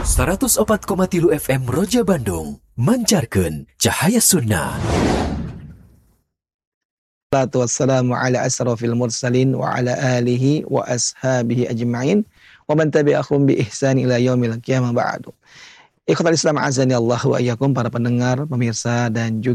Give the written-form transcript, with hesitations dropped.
104,3 FM Roja Bandung, mancarkan cahaya sunnah. Wassalamu ala asrafil mursalin wa ala alihi wa ashabihi ajma'in wa man tabi'ahum bi ihsan ila yaumil qiyamah ba'du. Ikhwatal Islam azani Allah wa iyyakum, para pendengar, pemirsa dan juga